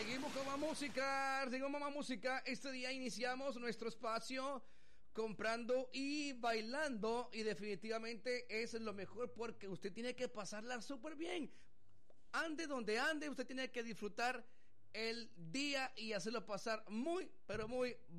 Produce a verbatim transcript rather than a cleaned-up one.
Seguimos con más música, seguimos con más música. Este día iniciamos nuestro espacio comprando y bailando, y definitivamente es lo mejor porque usted tiene que pasarla súper bien. Ande donde ande, usted tiene que disfrutar el día y hacerlo pasar muy, pero muy